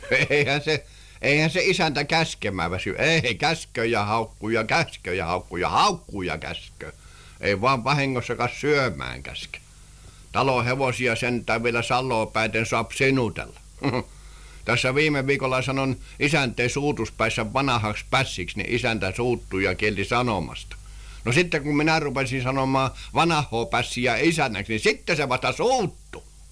Eihän se isäntä käskemään väsy. Ei, käskö ja haukkuu ja käskö ja haukkuu ja haukkuu ja käskö. Ei vaan vahingossakaan syömään käske. Talon hevosia sentään vielä saloa päiten saa sinutella. Tässä viime viikolla sanon isänteen suutuspäissä vanhaksi pässiksi, niin isäntä suuttui ja kielti sanomasta. No sitten kun minä rupesin sanomaan vanhaa pässiä isännäksi, niin sitten se vasta suuttui.